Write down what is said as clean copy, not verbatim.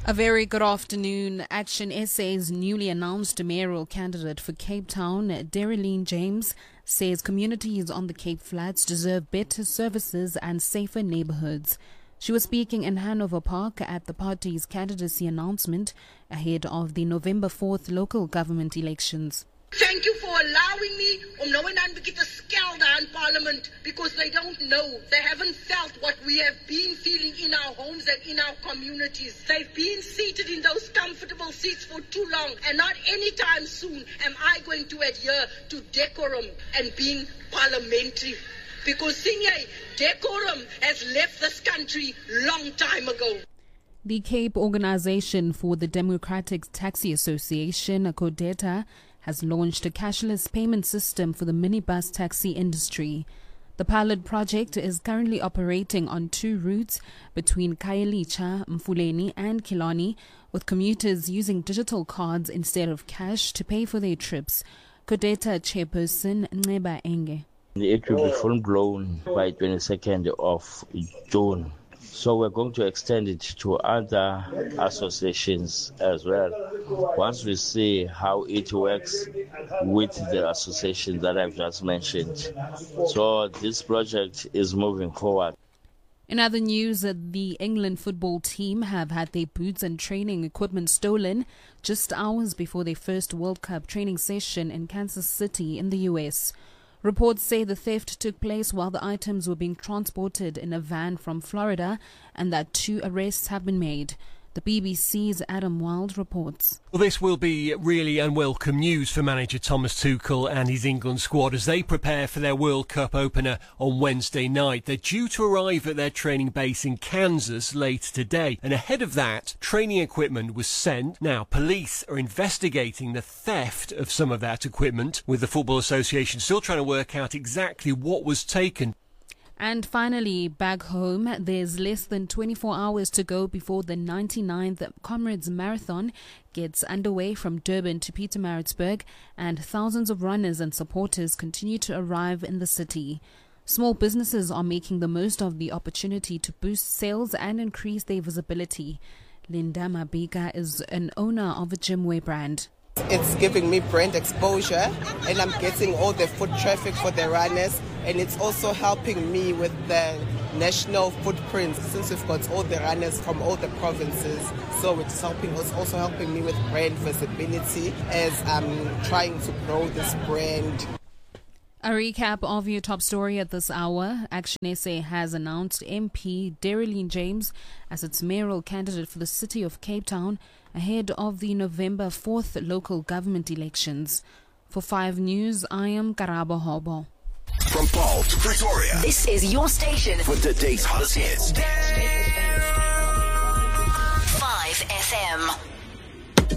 A very good afternoon. Action SA's newly announced mayoral candidate for Cape Town, Derileen James, says communities on the Cape Flats deserve better services and safer neighborhoods. She was speaking in Hanover Park at the party's candidacy announcement ahead of the November 4th local government elections. Thank you for allowing me om nou en dan 'n bietjie te skel daar in Parliament, because they don't know. They haven't felt what we have been feeling in our homes and in our communities. They've been seated in those comfortable seats for too long, and not anytime soon am I going to adhere to decorum and being parliamentary. Because senior decorum has left this country long time ago. The Cape Organization for the Democratic Taxi Association, CODETA, has launched a cashless payment system for the minibus taxi industry. The pilot project is currently operating on 2 routes between Khayelitsha, Mfuleni and Killarney, with commuters using digital cards instead of cash to pay for their trips. CODETA chairperson Nceba Enge. It will be full-blown by 22nd of June. So we're going to extend it to other associations as well. Once we see how it works with the association that I've just mentioned. So this project is moving forward. In other news, the England football team have had their boots and training equipment stolen just hours before their first World Cup training session in Kansas City in the US. Reports say the theft took place while the items were being transported in a van from Florida and that 2 arrests have been made. The BBC's Adam Wilde reports. Well, this will be really unwelcome news for manager Thomas Tuchel and his England squad as they prepare for their World Cup opener on Wednesday night. They're due to arrive at their training base in Kansas later today. And ahead of that, training equipment was sent. Now, police are investigating the theft of some of that equipment, with the Football Association still trying to work out exactly what was taken. And finally, back home, there's less than 24 hours to go before the 99th Comrades Marathon gets underway from Durban to Pietermaritzburg, and thousands of runners and supporters continue to arrive in the city. Small businesses are making the most of the opportunity to boost sales and increase their visibility. Linda Mabika is an owner of a gymwear brand. It's giving me brand exposure and I'm getting all the foot traffic for the runners, and it's also helping me with the national footprint since we've got all the runners from all the provinces. So it's also helping me with brand visibility as I'm trying to grow this brand. A recap of your top story at this hour. Action SA has announced MP Derileen James as its mayoral candidate for the city of Cape Town ahead of the November 4th local government elections. For 5 News, I am Karabo Hobo. From Paul to Pretoria, this is your station with today's hottest hits. 5 FM.